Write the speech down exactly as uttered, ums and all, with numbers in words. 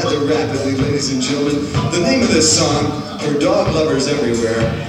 rather rapidly, ladies and gentlemen. The name of this song, for dog lovers everywhere,